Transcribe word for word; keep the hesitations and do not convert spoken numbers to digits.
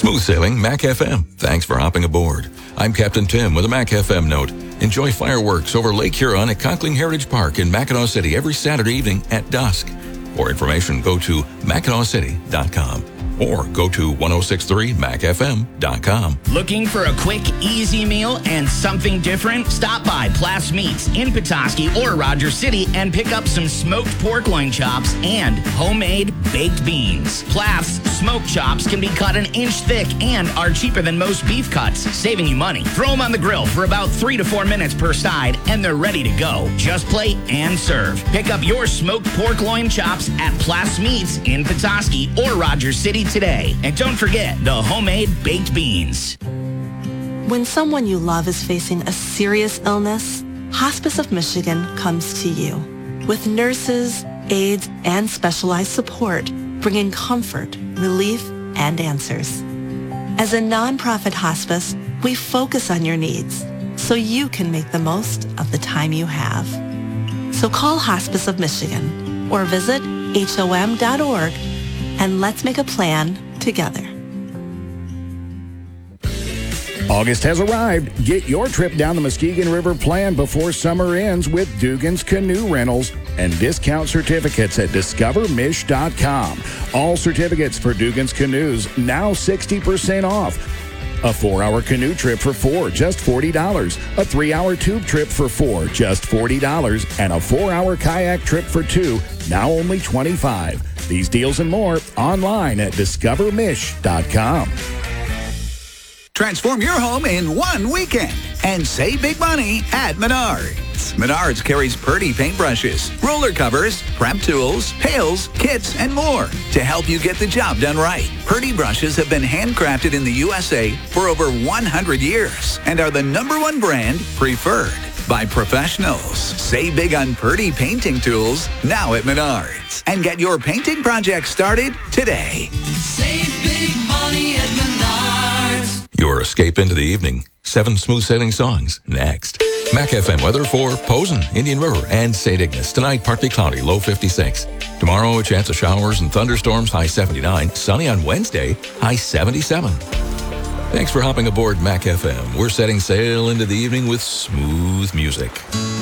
Smooth sailing, Mac F M. Thanks for hopping aboard. I'm Captain Tim with a Mac F M note. Enjoy fireworks over Lake Huron at Conkling Heritage Park in Mackinac City every Saturday evening at dusk. For information, go to mackinac city dot com or go to one oh six three mac f m dot com. Looking for a quick, easy meal and something different? Stop by Plass Meats in Petoskey or Rogers City and pick up some smoked pork loin chops and homemade baked beans. Plass smoked chops can be cut an inch thick and are cheaper than most beef cuts, saving you money. Throw them on the grill for about three to four minutes per side and they're ready to go. Just plate and serve. Pick up your smoked pork loin chops at Plass Meats in Petoskey or Rogers City today. And don't forget the homemade baked beans. When someone you love is facing a serious illness, Hospice of Michigan comes to you with nurses, aides, and specialized support, bringing comfort, relief, and answers. As a nonprofit hospice, we focus on your needs so you can make the most of the time you have. So call Hospice of Michigan or visit H O M dot org and let's make a plan together. August has arrived. Get your trip down the Muskegon River planned before summer ends with Dugan's Canoe Rentals and discount certificates at discover mish dot com. All certificates for Dugan's Canoes now sixty percent off. A four-hour canoe trip for four, just forty dollars. A three-hour tube trip for four, just forty dollars. And a four-hour kayak trip for two, now only twenty-five dollars. These deals and more online at discover mish dot com. Transform your home in one weekend and save big money at Menards. Menards carries Purdy paintbrushes, roller covers, prep tools, pails, kits, and more to help you get the job done right. Purdy brushes have been handcrafted in the U S A for over one hundred years and are the number one brand preferred by professionals. Save big on Purdy painting tools now at Menards and get your painting project started today. Save big money at Menards. Your escape into the evening. Seven smooth sailing songs next. Mac F M weather for Posen, Indian River, and Saint Ignace. Tonight, partly cloudy, low fifty-six. Tomorrow, a chance of showers and thunderstorms, high seventy-nine. Sunny on Wednesday, high seventy-seven. Thanks for hopping aboard Mac F M. We're setting sail into the evening with smooth music.